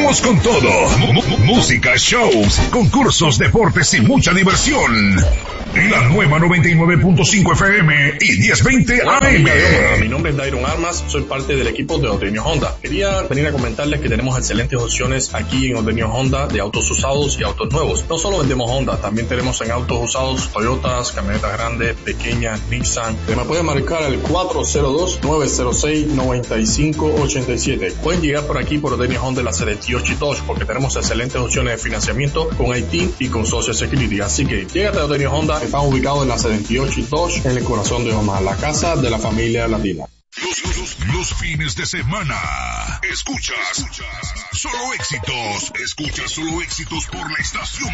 Vamos con todo. Música, shows, concursos, deportes y mucha diversión. La nueva 99.5 FM y 1020 AM. Mi nombre es Dairon Armas, soy parte del equipo de Odenio Honda. Quería venir a comentarles que tenemos excelentes opciones aquí en Odenio Honda de autos usados y autos nuevos. No solo vendemos Honda, también tenemos en autos usados Toyotas, camionetas grandes, pequeñas, Nissan. Me pueden marcar al 402-906-9587. Pueden llegar por aquí por Odenio Honda en la 78 y Dodge porque tenemos excelentes opciones de financiamiento con IT y con Social Security. Así que llégate a Odenio Honda. Están ubicados en la 78 y Dodge en el corazón de Omaha, la casa de la familia latina. Los fines de semana. Escuchas solo éxitos. Escuchas solo éxitos por la estación